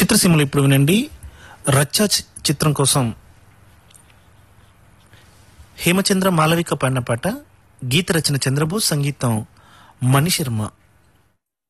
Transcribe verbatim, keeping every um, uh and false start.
చిత్రసీమలు ఇప్పుడు వినండి. రచ్చ చి- చిత్రం కోసం హేమచంద్ర మాలవిక పాడిన పాట. గీత రచన చంద్రబోస్, సంగీతం మణిశర్మ.